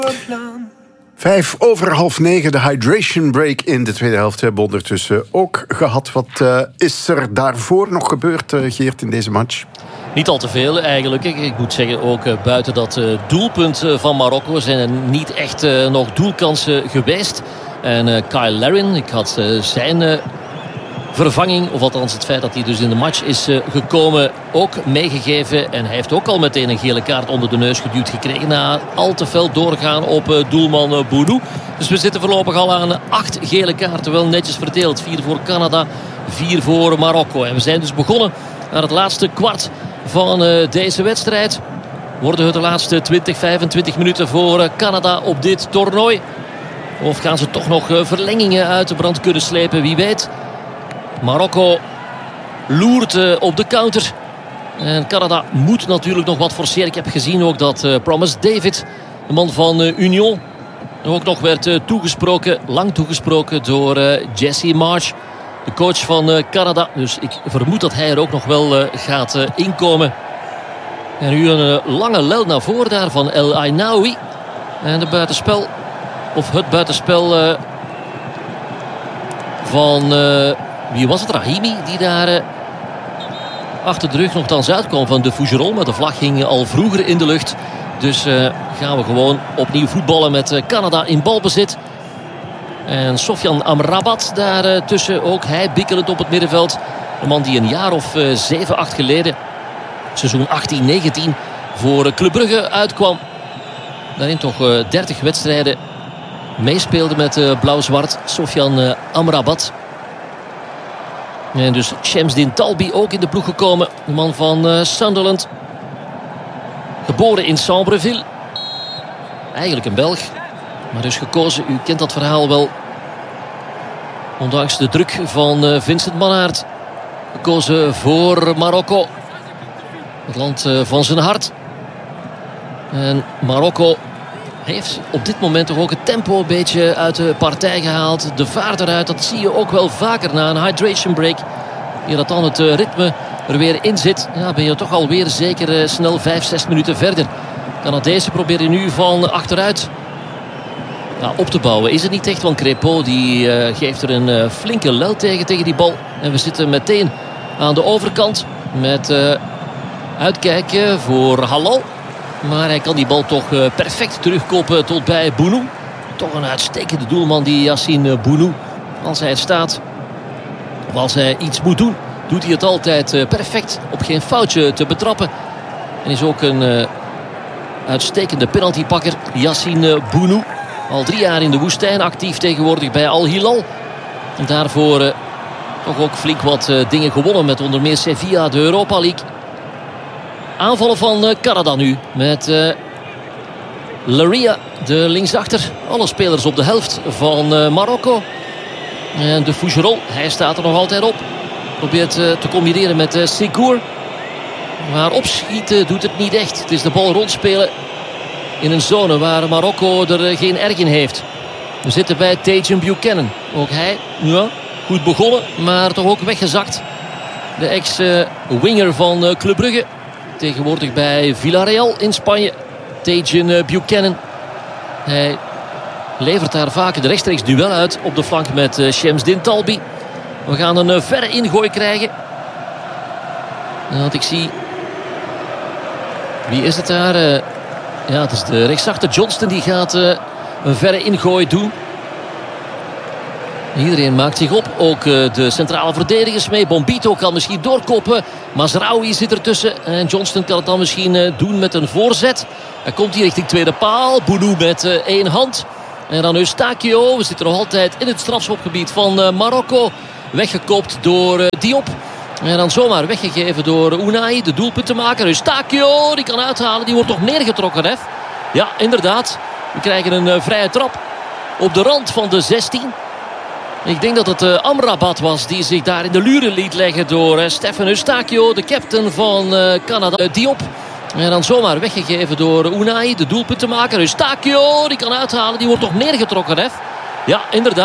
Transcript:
9:05, de hydration break in de tweede helft hebben we ondertussen ook gehad. Wat is er daarvoor nog gebeurd, Geert, in deze match? Niet al te veel eigenlijk. Ik moet zeggen, ook buiten dat doelpunt van Marokko zijn er niet echt nog doelkansen geweest. En Kyle Larin, ik had zijn vervanging, of althans het feit dat hij dus in de match is gekomen, ook meegegeven. En hij heeft ook al meteen een gele kaart onder de neus geduwd gekregen na al te fel doorgaan op doelman Bounou. Dus we zitten voorlopig al aan 8 gele kaarten, wel netjes verdeeld. 4 voor Canada, 4 voor Marokko. En we zijn dus begonnen aan het laatste kwart van deze wedstrijd. Worden het de laatste 20-25 minuten voor Canada op dit toernooi? Of gaan ze toch nog verlengingen uit de brand kunnen slepen? Wie weet. Marokko loert op de counter. En Canada moet natuurlijk nog wat forceren. Ik heb gezien ook dat Promise David, de man van Union, ook nog werd toegesproken, lang toegesproken door Jesse Marsch, de coach van Canada. Dus ik vermoed dat hij er ook nog wel gaat inkomen. En nu een lange lel naar voren daar van El Ainaoui. En de buitenspel, of het buitenspel van wie was het? Rahimi, die daar achter de rug nogthans uitkwam van de Fougerolles. Maar de vlag hing al vroeger in de lucht. Dus gaan we gewoon opnieuw voetballen met Canada in balbezit. En Sofian Amrabat daar tussen, ook hij bikkelend op het middenveld. Een man die een jaar of 7, 8 geleden, seizoen 18-19, voor Club Brugge uitkwam. Daarin toch 30 wedstrijden meespeelde met blauw-zwart. Sofian Amrabat. En dus Shamsdin Talbi ook in de ploeg gekomen. De man van Sunderland. Geboren in Sambreville. Eigenlijk een Belg. Maar dus gekozen, u kent dat verhaal wel. Ondanks de druk van Vincent Mannaert. Gekozen voor Marokko. Het land van zijn hart. En Marokko heeft op dit moment toch ook het tempo een beetje uit de partij gehaald. De vaart eruit, dat zie je ook wel vaker na een hydration break. Hier dat dan het ritme er weer in zit. Ja, ben je toch alweer zeker snel 5-6 minuten verder. Canadezen proberen nu van achteruit op te bouwen. Is het niet echt, want Crépeau die geeft er een flinke luil tegen die bal. En we zitten meteen aan de overkant met uitkijken voor Halal. Maar hij kan die bal toch perfect terugkoppen tot bij Bounou. Toch een uitstekende doelman, die Yassine Bounou. Als hij staat, of als hij iets moet doen, doet hij het altijd perfect. Op geen foutje te betrappen. En is ook een uitstekende penaltypakker, Yassine Bounou. Al 3 jaar in de woestijn, actief tegenwoordig bij Al Hilal. En daarvoor toch ook flink wat dingen gewonnen met onder meer Sevilla, de Europa League. Aanvallen van Canada nu met Laria, de linksachter. Alle spelers op de helft van Marokko. En de Fougerolles, hij staat er nog altijd op. Probeert te combineren met Segour. Maar opschieten doet het niet echt. Het is de bal rondspelen in een zone waar Marokko er geen erg in heeft. We zitten bij Tajon Buchanan. Ook hij, ja, goed begonnen, maar toch ook weggezakt. De ex-winger van Club Brugge. Tegenwoordig bij Villarreal in Spanje. Tajon Buchanan. Hij levert daar vaak de rechtstreeks duel uit op de flank met Shamsdin Talbi. We gaan een verre ingooi krijgen. Want ik zie... Wie is het daar? Ja, het is de rechtsachter Johnston. Die gaat een verre ingooi doen. Iedereen maakt zich op. Ook de centrale verdedigers mee. Bombito kan misschien doorkoppen. Mazraoui zit ertussen. En Johnston kan het dan misschien doen met een voorzet. Hij komt hier richting tweede paal. Bounou met 1 hand. En dan Eustakio. We zitten nog altijd in het strafschopgebied van Marokko. Weggekopt door Diop. En dan zomaar weggegeven door Unai. De doelpuntenmaker. Eustakio. Die kan uithalen. Die wordt nog neergetrokken, Ref. Ja, inderdaad. We krijgen een vrije trap op de rand van de 16. Ik denk dat het Amrabat was die zich daar in de luren liet leggen door Stefan Eustakio, de captain van Canada. Diop. En dan zomaar weggegeven door Unai, de doelpuntenmaker. Eustakio, die kan uithalen. Die wordt nog neergetrokken, Ref. Ja, inderdaad.